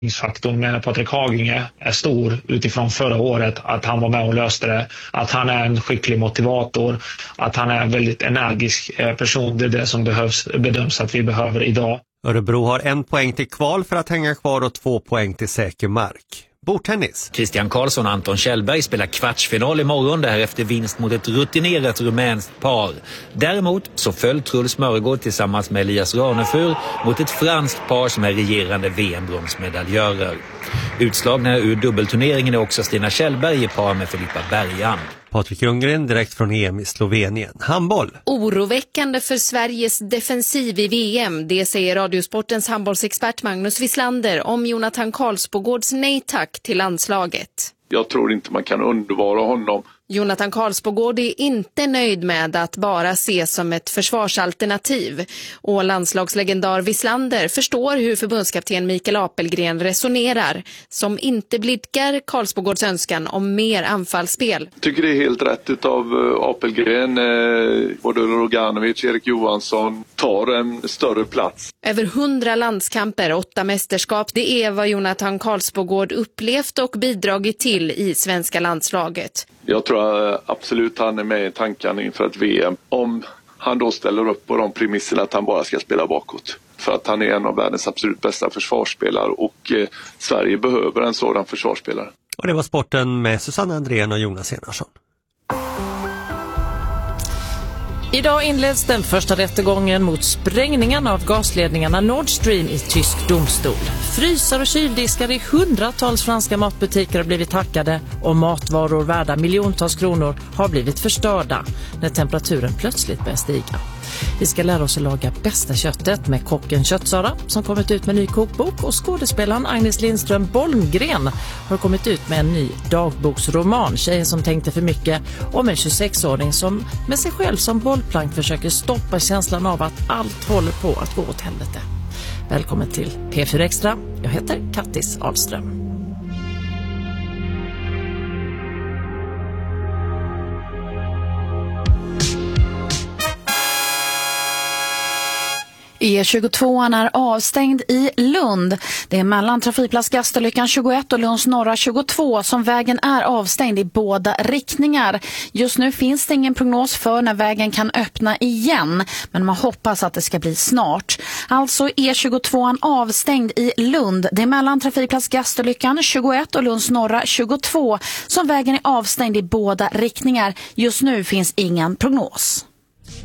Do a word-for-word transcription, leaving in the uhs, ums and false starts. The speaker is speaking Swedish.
Faktorn med Patrik Haginge är stor utifrån förra året, att han var med och löste det, att han är en skicklig motivator, att han är en väldigt energisk person. Det är det som behövs, bedöms att vi behöver idag. Örebro har en poäng till kval för att hänga kvar och två poäng till säker mark. Bordtennis. Christian Karlsson och Anton Kjellberg spelar kvartsfinal imorgon, där efter vinst mot ett rutinerat rumänskt par. Däremot så föll Truls Mörgård tillsammans med Elias Ranefur mot ett franskt par som är regerande V M-bronsmedaljörer. Utslagna ur dubbelturneringen är också Stina Kjellberg i par med Filippa Bergan. Patrik Ljunggren direkt från E M i Slovenien. Handboll. Oroväckande för Sveriges defensiv i V M. Det säger Radiosportens handbollsexpert Magnus Wislander om Jonathan Karlsbogårds nej tack till landslaget. Jag tror inte man kan undvara honom. Jonathan Karlsbogård är inte nöjd med att bara ses som ett försvarsalternativ. Och landslagslegendar Wislander förstår hur förbundskapten Mikael Apelgren resonerar, som inte blidkar Karlsbogårds önskan om mer anfallsspel. Jag tycker det är helt rätt utav Apelgren. Både Roganovic, Erik Johansson tar en större plats. Över hundra landskamper, åtta mästerskap, det är vad Jonathan Karlsbogård upplevt och bidragit till i svenska landslaget. Jag tror absolut han är med i tankarna inför ett V M. Om han då ställer upp på de premisserna att han bara ska spela bakåt. För att han är en av världens absolut bästa försvarsspelare och eh, Sverige behöver en sådan försvarsspelare. Och det var sporten med Susanne Andrén och Jonas Enarsson. Idag inleds den första rättegången mot sprängningen av gasledningarna Nord Stream i tysk domstol. Frysar och kyldiskar i hundratals franska matbutiker har blivit hackade och matvaror värda miljontals kronor har blivit förstörda när temperaturen plötsligt börjar stiga. Vi ska lära oss att laga bästa köttet med kocken Köttsara som kommit ut med en ny kokbok, och skådespelaren Agnes Lindström Bolmgren har kommit ut med en ny dagboksroman, Tjejen som tänkte för mycket, om en tjugosexåring som med sig själv som bollplank försöker stoppa känslan av att allt håller på att gå åt helvete. Välkommen till P fyra Extra. Jag heter Kattis Ahlström. E tjugotvå är avstängd i Lund. Det är mellan trafikplats Gastolyckan tjugoett och Lunds norra tjugotvå som vägen är avstängd i båda riktningar. Just nu finns det ingen prognos för när vägen kan öppna igen, men man hoppas att det ska bli snart. Alltså E tjugotvå avstängd i Lund. Det är mellan trafikplats Gastolyckan tjugoett och Lunds norra tjugotvå som vägen är avstängd i båda riktningar. Just nu finns ingen prognos.